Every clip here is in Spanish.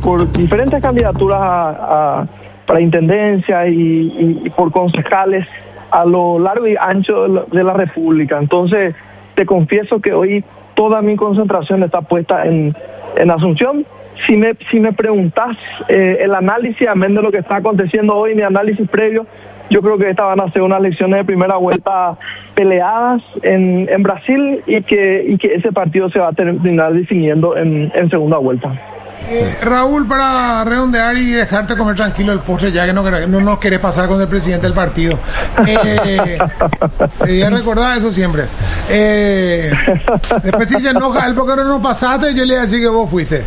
por diferentes candidaturas para intendencia y por concejales a lo largo y ancho de la República. Entonces, te confieso que hoy toda mi concentración está puesta en Asunción. Si me preguntás el análisis, amén de lo que está aconteciendo hoy, mi análisis previo, yo creo que estas van a ser unas elecciones de primera vuelta peleadas en Brasil y que ese partido se va a terminar definiendo en segunda vuelta. Raúl, para redondear y dejarte comer tranquilo el postre, ya que no nos querés pasar con el presidente del partido. Debía recordar eso siempre. Después si se enoja él porque no nos pasaste, yo le voy a decir que vos fuiste.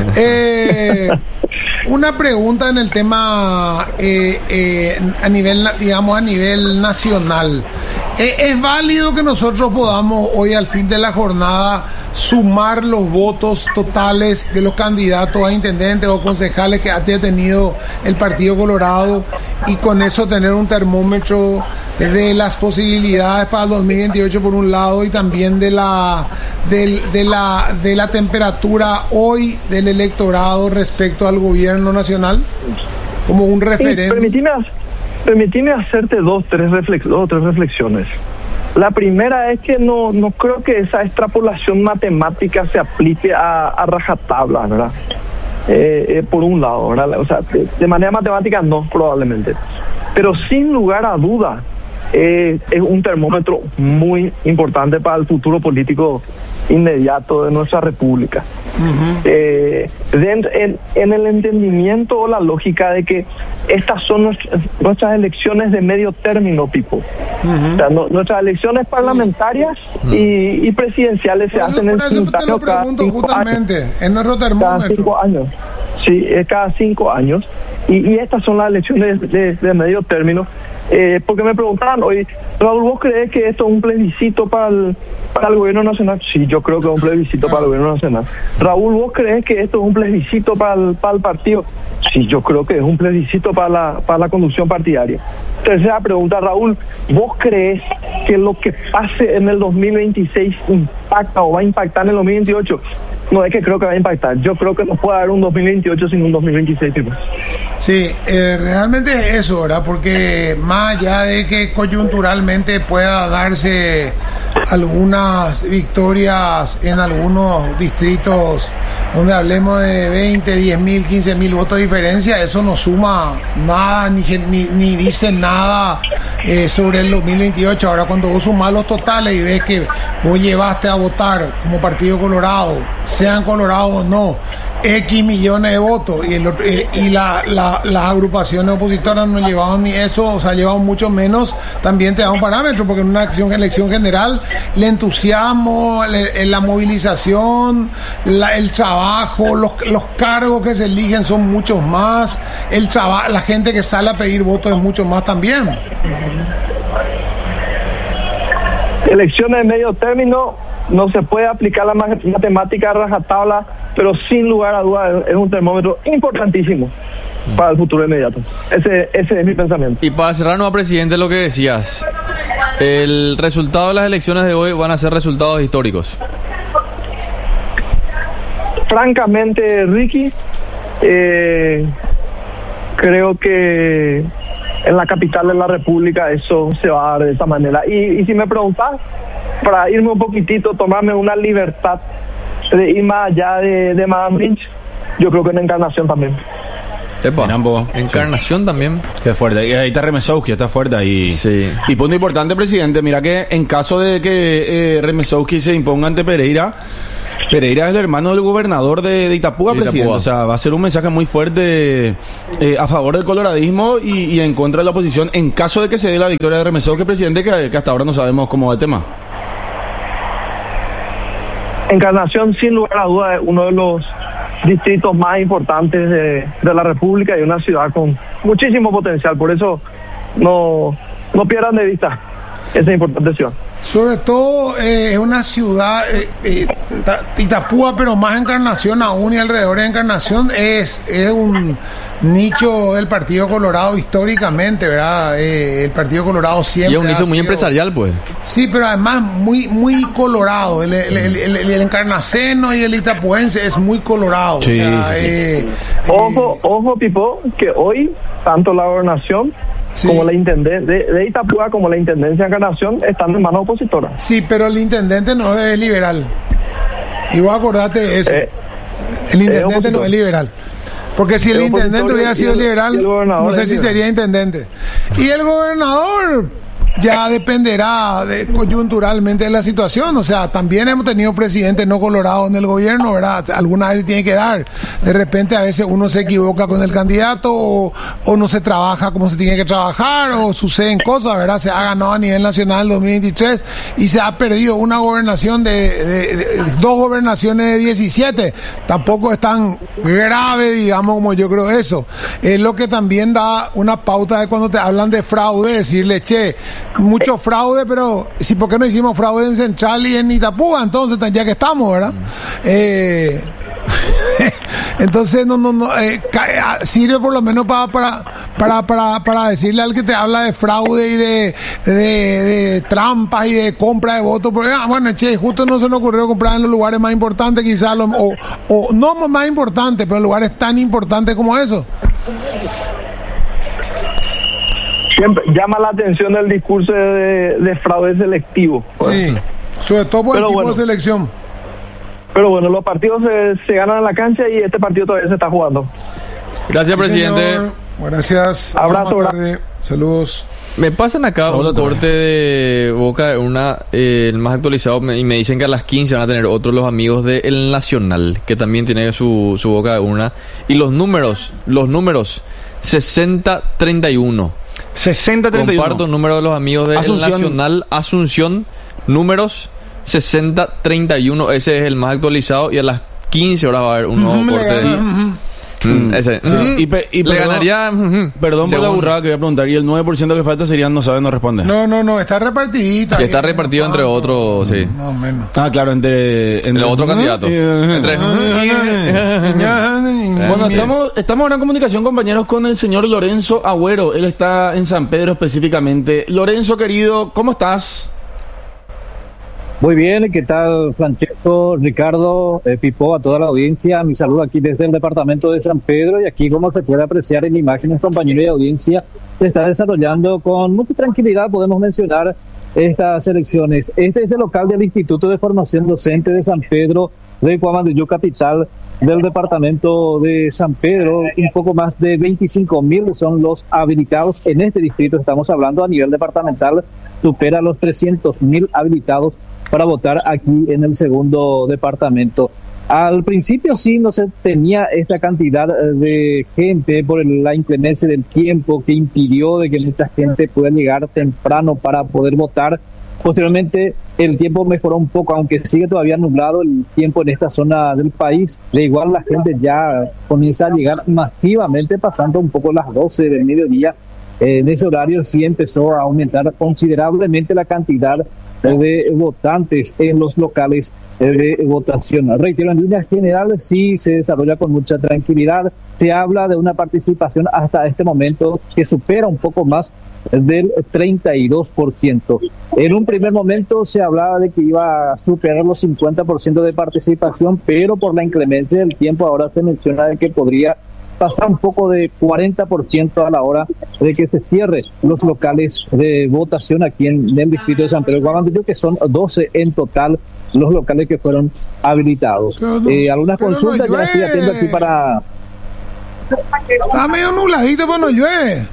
Una pregunta en el tema a nivel nacional. ¿Es válido que nosotros podamos hoy al fin de la jornada sumar los votos totales de los candidatos a intendentes o concejales que ha tenido el Partido Colorado y con eso tener un termómetro de las posibilidades para el 2028 por un lado y también de la temperatura hoy del electorado respecto al gobierno nacional como un referente? Permitime hacerte dos o tres reflexiones. La primera es que no creo que esa extrapolación matemática se aplique a rajatabla, ¿verdad? Por un lado, ¿verdad? O sea, de manera matemática no, probablemente. Pero sin lugar a duda, es un termómetro muy importante para el futuro político inmediato de nuestra república. Uh-huh. En el entendimiento o la lógica de que estas son nuestras elecciones de medio término, Pipo. Uh-huh. O sea, nuestras elecciones parlamentarias y presidenciales se hacen en simultáneo cada 5 años. Es nuestro termómetro. Cada 5 años. Sí, cada 5 años. Y estas son las elecciones de medio término. Porque me preguntaban hoy, Raúl, ¿vos crees que esto es un plebiscito para el gobierno nacional? Sí, yo creo que es un plebiscito para el gobierno nacional. Raúl, ¿vos crees que esto es un plebiscito para el partido? Sí, yo creo que es un plebiscito para la conducción partidaria. Tercera pregunta, Raúl, ¿vos crees que lo que pase en el 2026 impacta o va a impactar en el 2028? No es que creo que va a impactar. Yo creo que no puede haber un 2028 sin un 2026. Tipo. Sí, realmente es eso, ¿verdad? Porque más allá de que coyunturalmente pueda darse algunas victorias en algunos distritos donde hablemos de 20, 10.000, 15.000 votos de diferencia, eso no suma nada ni dice nada sobre el 2028. Ahora, cuando vos sumás los totales y ves que vos llevaste a votar como Partido Colorado, sean colorados o no, X millones de votos y las agrupaciones opositoras no llevaban ni eso, o sea, llevaban mucho menos, también te da un parámetro, porque en una elección general el entusiasmo, la movilización, el trabajo, los cargos que se eligen son muchos más, la gente que sale a pedir votos es mucho más también. Elecciones de medio término, no se puede aplicar la matemática a rajatabla, pero sin lugar a dudas es un termómetro importantísimo para el futuro inmediato. Ese es mi pensamiento. Y para cerrarnos, presidente, lo que decías, el resultado de las elecciones de hoy van a ser resultados históricos. Francamente, Ricky, creo que en la capital de la República eso se va a dar de esa manera. Y si me preguntas, para irme un poquitito, tomarme una libertad de ir más allá de Madame Lynch, yo creo que en Encarnación también. Encarnación sí. También. Qué fuerte. Y ahí está Remesowski, está fuerte ahí. Sí. Y punto importante, presidente, mira que en caso de que Remesowski se imponga ante Pereira es el hermano del gobernador de Itapúa, presidente. O sea, va a ser un mensaje muy fuerte a favor del coloradismo y en contra de la oposición en caso de que se dé la victoria de Remesowski, presidente, que hasta ahora no sabemos cómo va el tema. Encarnación, sin lugar a dudas, es uno de los distritos más importantes de la República y una ciudad con muchísimo potencial. Por eso no pierdan de vista esa importante ciudad. Sobre todo es una ciudad, Itapúa, pero más Encarnación aún y alrededor de Encarnación es un nicho del Partido Colorado históricamente, ¿verdad? El Partido Colorado siempre y es un nicho muy empresarial, pues. Sí, pero además muy colorado. El encarnaceno y el itapuense es muy colorado. Sí, o sea, sí. Ojo, Pipo, que hoy tanto la gobernación como la intendencia de Itapúa como la intendencia de Encarnación están en manos opositoras. Sí, pero el intendente no es liberal. Y vos acordate de eso. El intendente no es liberal. Porque si el intendente hubiera sido liberal, no sé si sería intendente. Y el gobernador ya dependerá coyunturalmente de la situación. O sea, también hemos tenido presidentes no colorados en el gobierno, ¿verdad? Alguna vez tiene que dar. De repente a veces uno se equivoca con el candidato o no se trabaja como se tiene que trabajar o suceden cosas, ¿verdad? Se ha ganado a nivel nacional en 2023 y se ha perdido una gobernación de 2 gobernaciones de 17. Tampoco es tan grave, digamos, como yo creo eso. Es lo que también da una pauta de cuando te hablan de fraude, decirle, che, mucho fraude, pero sí, ¿por qué no hicimos fraude en Central y en Itapúa? Entonces, ya que estamos, ¿verdad? Entonces sirve por lo menos para decirle al que te habla de fraude y de trampas y de compra de votos, porque bueno, che, justo no se nos ocurrió comprar en los lugares más importantes, quizás, o no más importantes, pero en lugares tan importantes como eso. Siempre llama la atención el discurso de fraude selectivo. Pues. Sí, sobre todo por el tipo de selección. Pero bueno, los partidos se ganan en la cancha y este partido todavía se está jugando. Gracias, presidente. Señor. Gracias. Abrazo. Saludos. Me pasan acá un corte de Boca de Una, el más actualizado, y me dicen que a las 15 van a tener otros los amigos de El Nacional, que también tiene su Boca de Una. Y los números 60-31. 60-31. Comparto el número de los amigos de El Nacional Asunción, números 60-31. Ese es el más actualizado y a las 15 horas va a haber un nuevo corte. Ese. Sí. Y le ganaría. Perdón por la burrada que voy a preguntar. ¿Y el 9% que falta serían no sabe, no responde? No, está repartidita. Está repartido entre otros, sí. Más o menos. Claro, entre otros candidatos. Bueno, estamos ahora en comunicación, compañeros, con el señor Lorenzo Agüero. Él está en San Pedro específicamente. Lorenzo, querido, ¿cómo estás? Muy bien, ¿qué tal, Francesco, Ricardo, Pipo, a toda la audiencia? Mi saludo aquí desde el departamento de San Pedro, y aquí, como se puede apreciar en imágenes, compañeros de audiencia, se está desarrollando con mucha tranquilidad, podemos mencionar, estas elecciones. Este es el local del Instituto de Formación Docente de San Pedro de Huamantayco, capital del departamento de San Pedro. Un poco más de 25.000 son los habilitados en este distrito. Estamos hablando a nivel departamental, supera los 300.000 habilitados para votar aquí en el segundo departamento. Al principio sí no se tenía esta cantidad de gente por la inclemencia del tiempo que impidió de que mucha gente pueda llegar temprano para poder votar. Posteriormente el tiempo mejoró un poco, aunque sigue todavía nublado el tiempo en esta zona del país. De igual la gente ya comienza a llegar masivamente, pasando un poco las 12 del mediodía. En ese horario sí empezó a aumentar considerablemente la cantidad de votantes en los locales de votación. Reitero, en líneas generales sí se desarrolla con mucha tranquilidad. Se habla de una participación hasta este momento que supera un poco más del 32%. En un primer momento se hablaba de que iba a superar los 50% de participación, pero por la inclemencia del tiempo ahora se menciona de que podría pasar un poco de 40% a la hora de que se cierre los locales de votación aquí en el distrito de San Pedro de Huamantayco, que son 12 en total los locales que fueron habilitados. Algunas consultas ya estoy atento aquí para... Está medio nubladito, pero no llueve.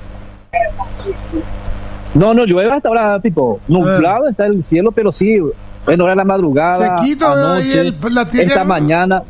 No llueve hasta ahora, tipo nublado está el cielo, pero sí, bueno, era la madrugada, sequito, anoche, esta mañana.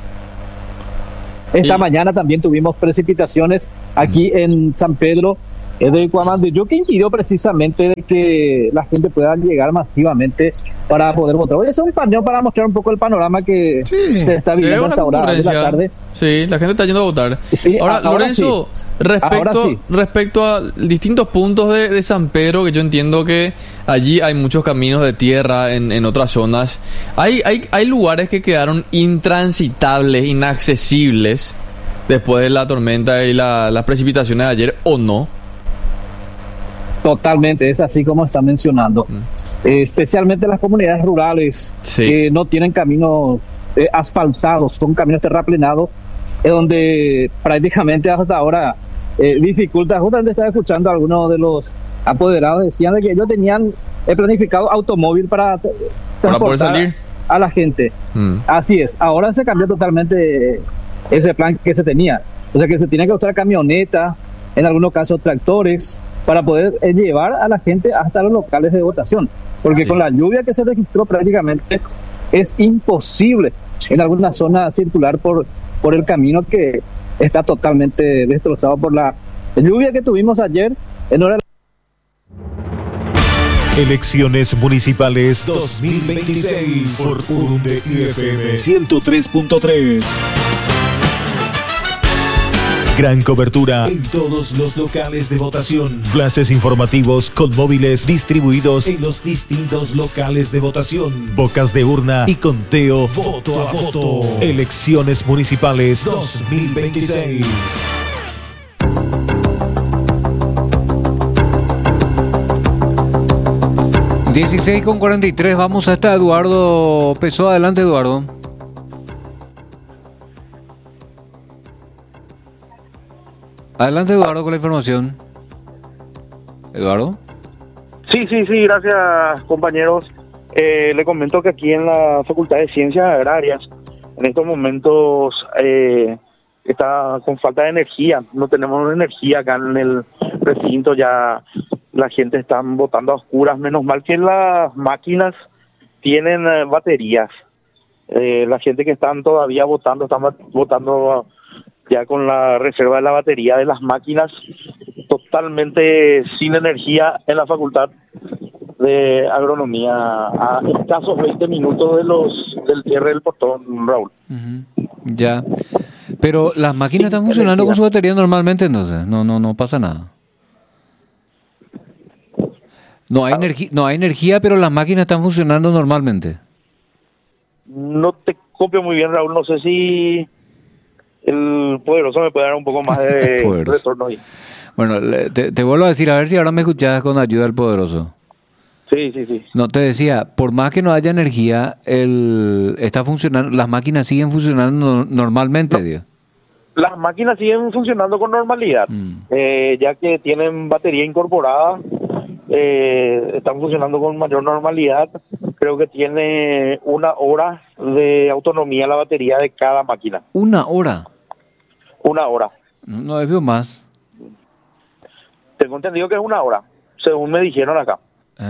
Esta mañana también tuvimos precipitaciones aquí en San Pedro. de Cuamanduyú, que impidió precisamente de que la gente pueda llegar masivamente para poder votar. Hoy es un paneo para mostrar un poco el panorama que se está viviendo hasta ahora de la tarde. Sí, la gente está yendo a votar. Sí, ahora, Lorenzo, sí. respecto a distintos puntos de San Pedro, que yo entiendo que allí hay muchos caminos de tierra en otras zonas, hay lugares que quedaron intransitables, inaccesibles después de la tormenta y las precipitaciones de ayer, ¿o no? Totalmente, es así como está mencionando. Especialmente las comunidades rurales que no tienen caminos asfaltados, son caminos terraplenados, donde prácticamente hasta ahora dificulta. Justamente estaba escuchando a algunos de los apoderados, decían de que ellos tenían planificado automóvil para poder salir a la gente. Así es, ahora se cambió totalmente ese plan que se tenía. O sea que se tiene que usar camionetas, en algunos casos tractores, para poder llevar a la gente hasta los locales de votación. Porque con la lluvia que se registró prácticamente es imposible en alguna zona circular por el camino que está totalmente destrozado por la lluvia que tuvimos ayer en hora. Elecciones Municipales 2026 por UNDE FM 103.3. Gran cobertura en todos los locales de votación. Flashes informativos con móviles distribuidos en los distintos locales de votación. Bocas de urna y conteo voto a voto. Elecciones Municipales 2026. con 43, vamos hasta Eduardo Pessoa. Adelante, Eduardo. Adelante, Eduardo, con la información. ¿Eduardo? Sí, gracias, compañeros. Le comento que aquí en la Facultad de Ciencias Agrarias, en estos momentos está con falta de energía. No tenemos energía acá en el recinto, ya la gente está votando a oscuras. Menos mal que las máquinas tienen baterías. La gente que están todavía votando, están votando ya con la reserva de la batería de las máquinas, totalmente sin energía en la Facultad de Agronomía, a escasos 20 minutos del cierre del portón, Raúl. Ya, pero las máquinas están funcionando con su batería normalmente, entonces no pasa nada. No hay energía, pero las máquinas están funcionando normalmente. No te copio muy bien, Raúl, no sé si el poderoso me puede dar un poco más de retorno ahí. Bueno, te vuelvo a decir, a ver si ahora me escuchas con ayuda del poderoso. Sí. No, te decía, por más que no haya energía, está funcionando, las máquinas siguen funcionando normalmente, Dios. Las máquinas siguen funcionando con normalidad, ya que tienen batería incorporada, están funcionando con mayor normalidad. Creo que tiene 1 hora de autonomía la batería de cada máquina. ¿1 hora? 1 hora. No veo más. Tengo entendido que es 1 hora, según me dijeron acá.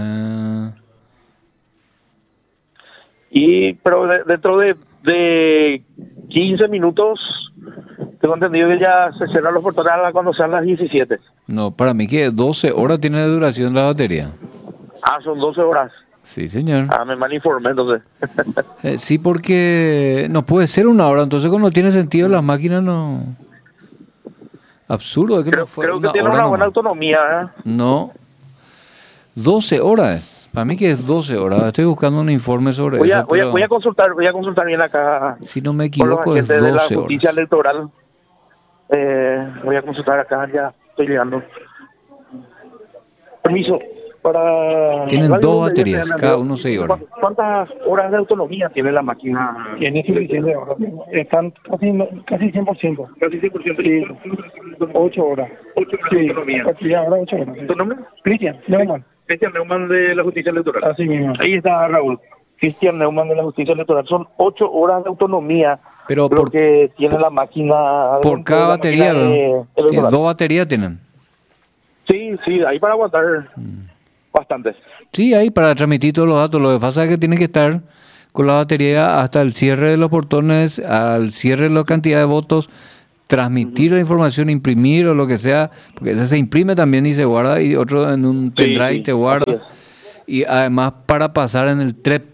Pero dentro de 15 minutos, tengo entendido que ya se cierran los portones cuando sean las 17. No, para mí que 12 horas tiene de duración la batería. Son 12 horas. Sí, señor. Me mal informé, entonces. Sí, porque no puede ser 1 hora, entonces cuando tiene sentido las máquinas no... Absurdo. Creo que tiene una buena autonomía. No. 12 horas. Para mí que es 12 horas. Estoy buscando un informe sobre eso. Voy a consultar bien acá. Si no me equivoco, es 12 de la horas. justicia electoral. Voy a consultar acá, ya estoy llegando. Permiso. Tienen 2 baterías, cada uno 6 horas. ¿Cuántas horas de autonomía tiene la máquina? Tiene suficiente horas. Están casi 100%. Casi 100%. Sí. 8 horas. 8 horas de autonomía. Sí, ahora 8 horas. ¿Tu nombre? Cristian Neumann. Cristian Neumann de la Justicia Electoral. Así mismo. Ahí está Raúl. Cristian Neumann de la Justicia Electoral. Son 8 horas de autonomía. Pero lo que tiene la máquina. Por cada batería, ¿2 baterías tienen? Sí, ahí para aguantar bastante. Sí, ahí para transmitir todos los datos. Lo que pasa es que tiene que estar con la batería hasta el cierre de los portones, al cierre de la cantidad de votos, transmitir la información, imprimir o lo que sea, porque ese se imprime también y se guarda, y otro en un pendrive sí, te guarda. así Y además para pasar en el TREP.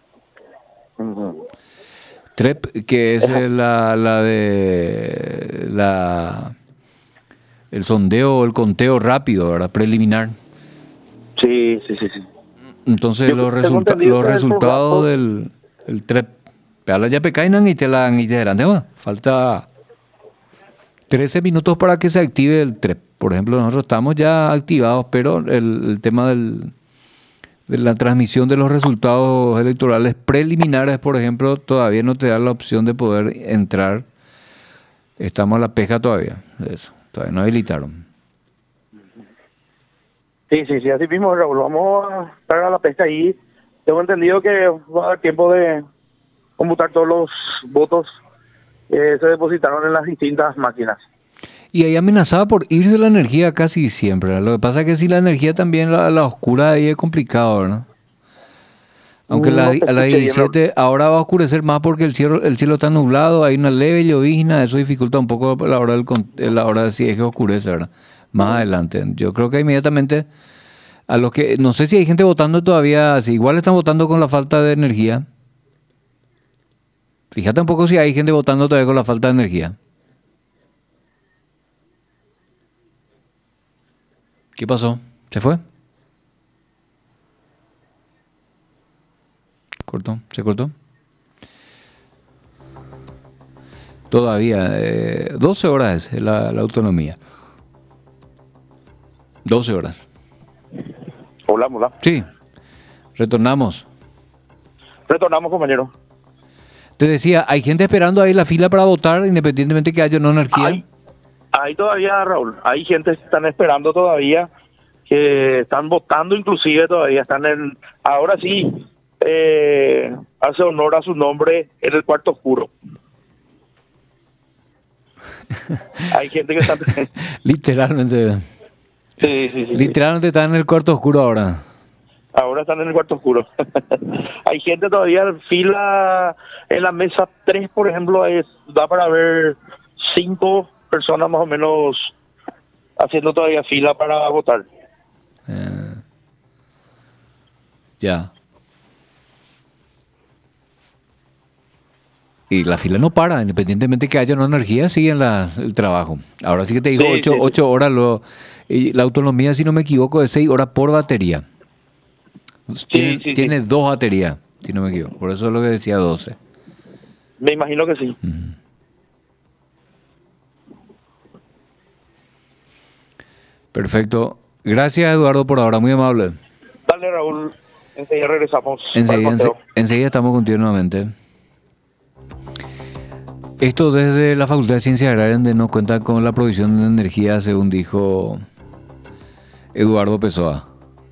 TREP, que es el sondeo, el conteo rápido, ¿verdad? Preliminar. Sí. Entonces los resultados del TREP, ya pecainan y te delante, falta 13 minutos para que se active el TREP. Por ejemplo, nosotros estamos ya activados, pero el tema de la transmisión de los resultados electorales preliminares, por ejemplo, todavía no te da la opción de poder entrar. Estamos a la pesca todavía de eso. Todavía no habilitaron. Sí, así mismo, Raúl. Vamos a estar a la pesca ahí. Tengo entendido que va a dar tiempo de computar todos los votos que se depositaron en las distintas máquinas. Y ahí amenazaba por irse la energía casi siempre, ¿verdad? Lo que pasa es que si la energía también a la oscura ahí es complicado, ¿verdad? Aunque a las 17 ahora va a oscurecer más porque el cielo está nublado, hay una leve llovizna, eso dificulta un poco la hora de si es que oscurece, ¿verdad? Más adelante. Yo creo que inmediatamente a los que, no sé si hay gente votando todavía, si igual están votando con la falta de energía. Fíjate un poco si hay gente votando todavía con la falta de energía. ¿Qué pasó? ¿Se fue? ¿Se cortó? Todavía, 12 horas es la autonomía. 12 horas. Hola. Sí, retornamos, compañero. Te decía, hay gente esperando ahí la fila para votar, independientemente que haya o no energía. Hay todavía, Raúl, hay gente que están esperando todavía, que están votando inclusive todavía, ahora sí, hace honor a su nombre en el cuarto oscuro. Hay gente que está... Literalmente. Sí. Literalmente están en el cuarto oscuro ahora. Ahora están en el cuarto oscuro. Hay gente todavía en fila en la mesa 3, por ejemplo, da para ver 5 personas más o menos haciendo todavía fila para votar. Ya. Y la fila no para, independientemente que haya una energía, sigue el trabajo. Ahora sí que te digo, 8 horas. Y la autonomía, si no me equivoco, es 6 horas por batería. Tiene 2 baterías, si no me equivoco. Por eso es lo que decía 12. Me imagino que sí. Perfecto. Gracias, Eduardo, por ahora. Muy amable. Dale, Raúl. Enseguida regresamos. Enseguida estamos contigo nuevamente. Esto desde la Facultad de Ciencias Agrarias, donde no cuenta con la provisión de energía, según dijo Eduardo Pessoa.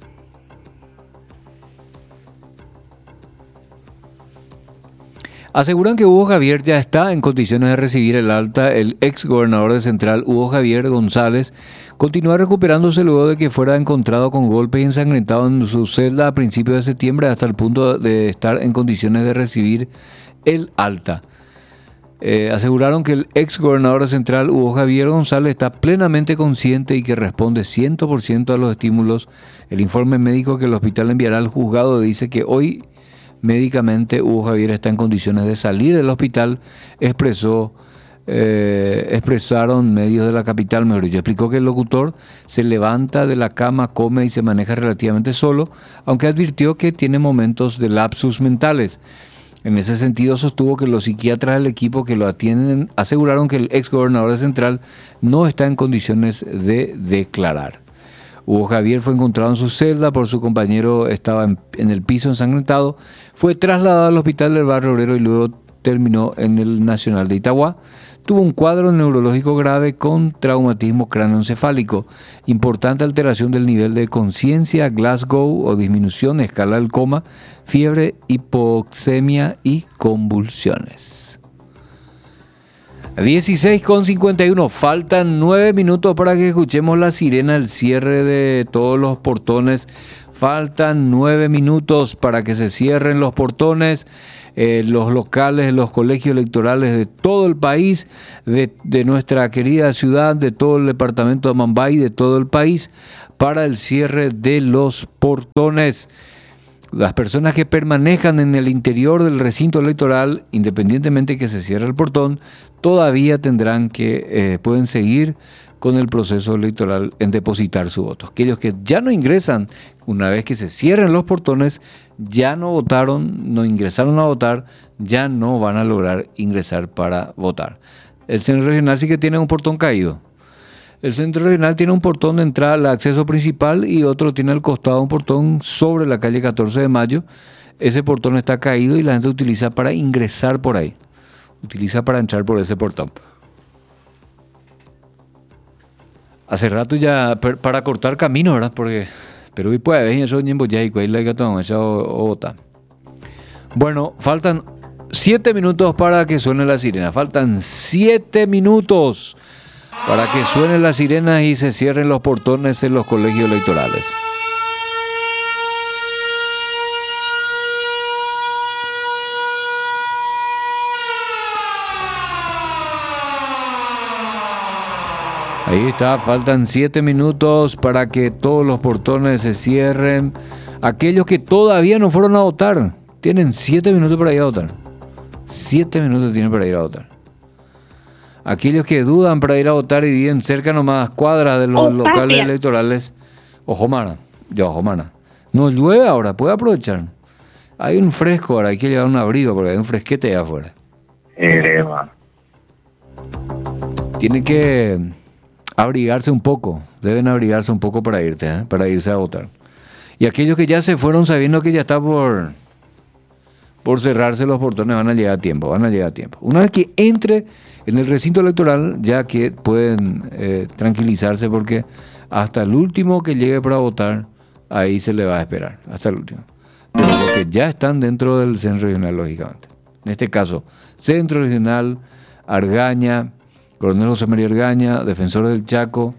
Aseguran que Hugo Javier ya está en condiciones de recibir el alta. El ex gobernador de Central, Hugo Javier González, continúa recuperándose luego de que fuera encontrado con golpes y ensangrentado en su celda a principios de septiembre, hasta el punto de estar en condiciones de recibir el alta. Aseguraron que el ex gobernador de Central, Hugo Javier González, está plenamente consciente y que responde 100% a los estímulos. El informe médico que el hospital enviará al juzgado dice que hoy médicamente Hugo Javier está en condiciones de salir del hospital, expresaron medios de la capital. Mejor dicho, explicó que el locutor se levanta de la cama, come y se maneja relativamente solo, aunque advirtió que tiene momentos de lapsus mentales. En ese sentido, sostuvo que los psiquiatras del equipo que lo atienden aseguraron que el ex gobernador de Central no está en condiciones de declarar. Hugo Javier fue encontrado en su celda por su compañero, estaba en el piso ensangrentado, fue trasladado al hospital del Barrio Obrero y luego terminó en el Nacional de Itagua. Tuvo un cuadro neurológico grave con traumatismo cráneoencefálico, importante alteración del nivel de conciencia, Glasgow o disminución, escala del coma, fiebre, hipoxemia y convulsiones. 16:51, faltan 9 minutos para que escuchemos la sirena, el cierre de todos los portones. Faltan 9 minutos para que se cierren los portones. los locales, los colegios electorales de todo el país, de nuestra querida ciudad, de todo el departamento de Amambay, de todo el país, para el cierre de los portones. Las personas que permanezcan en el interior del recinto electoral, independientemente que se cierre el portón, todavía tendrán que, pueden seguir con el proceso electoral en depositar su voto. Aquellos que ya no ingresan, una vez que se cierren los portones, ya no votaron, no ingresaron a votar, ya no van a lograr ingresar para votar. El centro regional sí que tiene un portón caído. El centro regional tiene un portón de entrada al acceso principal y otro tiene al costado un portón sobre la calle 14 de Mayo. Ese portón está caído y la gente utiliza para ingresar por ahí. Utiliza para entrar por ese portón. Hace rato ya, para cortar camino, ¿verdad? Porque pero hoy puede venir eso en Boyay, que la gatón, esa bota. Bueno, faltan 7 minutos para que suene la sirena. Faltan 7 minutos para que suenen las sirenas y se cierren los portones en los colegios electorales. Ahí está, faltan 7 minutos para que todos los portones se cierren. Aquellos que todavía no fueron a votar, tienen 7 minutos para ir a votar. 7 minutos tienen para ir a votar. Aquellos que dudan para ir a votar y viven cerca nomás cuadras de los locales electorales. Ojo, Mara. No llueve ahora, puede aprovechar. Hay un fresco ahora, hay que llevar un abrigo porque hay un fresquete allá afuera. Tienen que abrigarse un poco, deben abrigarse un poco para irse a votar. Y aquellos que ya se fueron sabiendo que ya está por cerrarse los portones, van a llegar a tiempo. Una vez que entre en el recinto electoral, ya que pueden tranquilizarse porque hasta el último que llegue para votar, ahí se le va a esperar, hasta el último. Pero porque ya están dentro del centro regional, lógicamente. En este caso, centro regional, Argaña, Coronel José María Argaña, Defensores del Chaco,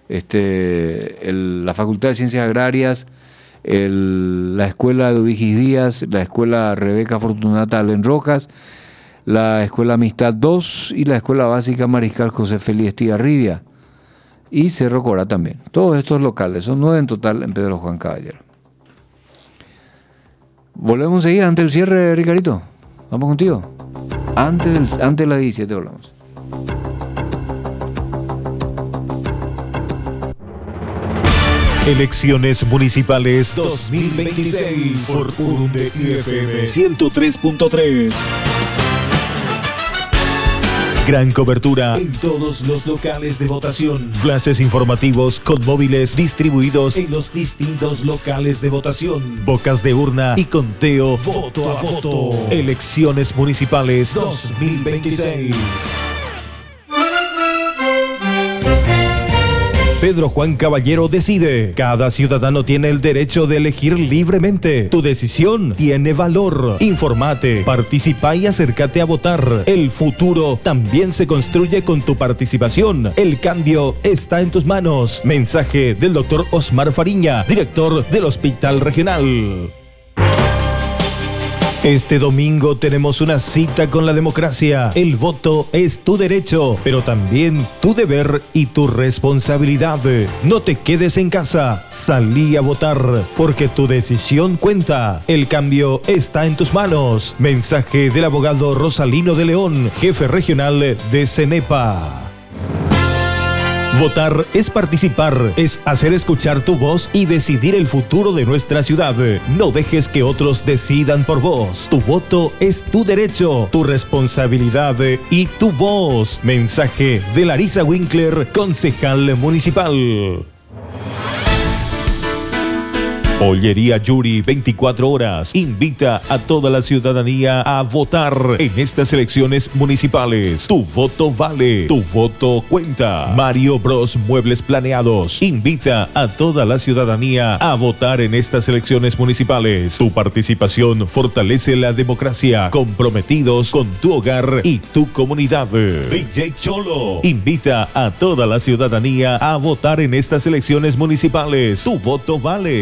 la Facultad de Ciencias Agrarias, la Escuela de Ubigis Díaz, la Escuela Rebeca Fortunata Allen Rojas, la Escuela Amistad 2 y la Escuela Básica Mariscal José Félix Estigarribia y Cerro Corá también. Todos estos locales, son 9 en total en Pedro Juan Caballero. Volvemos a seguir ante el cierre, Ricardito. Vamos contigo. Antes de las 17 volvemos. Elecciones Municipales 2026 por Urunde FM 103.3. Gran cobertura en todos los locales de votación. Flashes informativos con móviles distribuidos en los distintos locales de votación. Bocas de urna y conteo voto a voto. Elecciones Municipales 2026. Pedro Juan Caballero decide. Cada ciudadano tiene el derecho de elegir libremente. Tu decisión tiene valor. Informate, participa y acércate a votar. El futuro también se construye con tu participación. El cambio está en tus manos. Mensaje del Dr. Osmar Fariña, director del Hospital Regional. Este domingo tenemos una cita con la democracia. El voto es tu derecho, pero también tu deber y tu responsabilidad. No te quedes en casa, salí a votar, porque tu decisión cuenta. El cambio está en tus manos. Mensaje del abogado Rosalino de León, jefe regional de CENEPA. Votar es participar, es hacer escuchar tu voz y decidir el futuro de nuestra ciudad. No dejes que otros decidan por vos. Tu voto es tu derecho, tu responsabilidad y tu voz. Mensaje de Larisa Winkler, concejal municipal. Pollería Yuri, 24 horas, invita a toda la ciudadanía a votar en estas elecciones municipales. Tu voto vale, tu voto cuenta. Mario Bros Muebles Planeados invita a toda la ciudadanía a votar en estas elecciones municipales. Tu participación fortalece la democracia, comprometidos con tu hogar y tu comunidad. DJ Cholo invita a toda la ciudadanía a votar en estas elecciones municipales. Tu voto vale, tu voto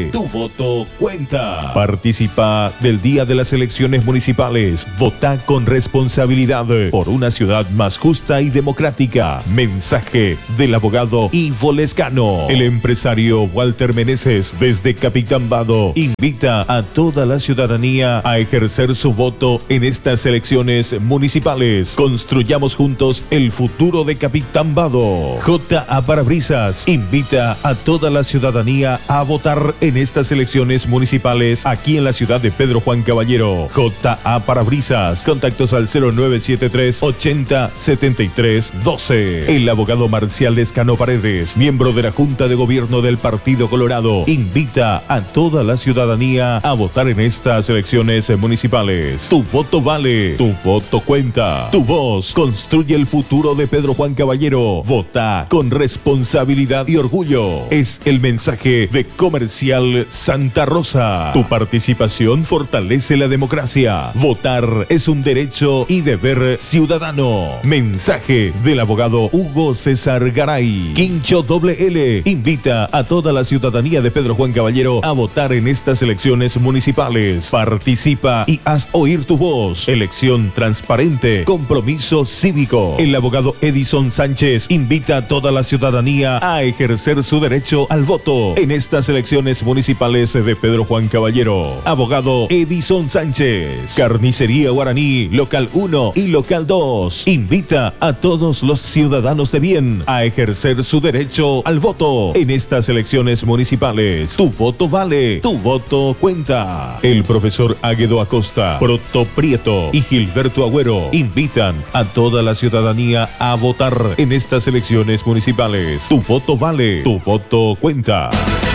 voto cuenta. Participa del día de las elecciones municipales. Vota con responsabilidad por una ciudad más justa y democrática. Mensaje del abogado Ivo Lescano. El empresario Walter Meneses desde Capitán Vado invita a toda la ciudadanía a ejercer su voto en estas elecciones municipales. Construyamos juntos el futuro de Capitán Vado. J.A. Parabrisas invita a toda la ciudadanía a votar en estas elecciones municipales aquí en la ciudad de Pedro Juan Caballero. J.A. Parabrisas, contactos al 0973 80 73 12. El abogado Marcial Lescano Paredes, miembro de la Junta de Gobierno del Partido Colorado, invita a toda la ciudadanía a votar en estas elecciones municipales. Tu voto vale, tu voto cuenta, tu voz construye el futuro de Pedro Juan Caballero. Vota con responsabilidad y orgullo. Es el mensaje de Comercial Santa Rosa. Tu participación fortalece la democracia. Votar es un derecho y deber ciudadano. Mensaje del abogado Hugo César Garay. Quincho WL invita a toda la ciudadanía de Pedro Juan Caballero a votar en estas elecciones municipales. Participa y haz oír tu voz. Elección transparente, compromiso cívico. El abogado Edison Sánchez invita a toda la ciudadanía a ejercer su derecho al voto en estas elecciones municipales de Pedro Juan Caballero. Abogado Edison Sánchez. Carnicería Guaraní, local 1 y local 2, invita a todos los ciudadanos de bien a ejercer su derecho al voto en estas elecciones municipales. Tu voto vale, tu voto cuenta. El profesor Águedo Acosta, Proto Prieto y Gilberto Agüero invitan a toda la ciudadanía a votar en estas elecciones municipales. Tu voto vale, tu voto cuenta.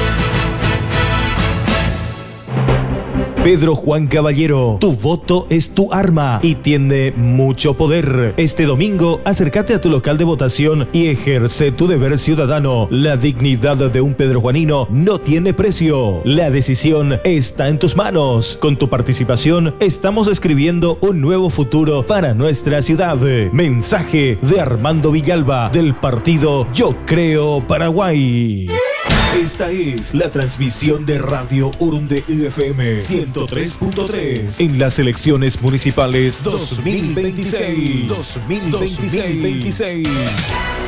Pedro Juan Caballero, tu voto es tu arma y tiene mucho poder. Este domingo, acércate a tu local de votación y ejerce tu deber ciudadano. La dignidad de un pedrojuanino no tiene precio. La decisión está en tus manos. Con tu participación, estamos escribiendo un nuevo futuro para nuestra ciudad. Mensaje de Armando Villalba, del partido Yo Creo Paraguay. Esta es la transmisión de Radio Urunde FM 103.3 en las elecciones municipales 2026.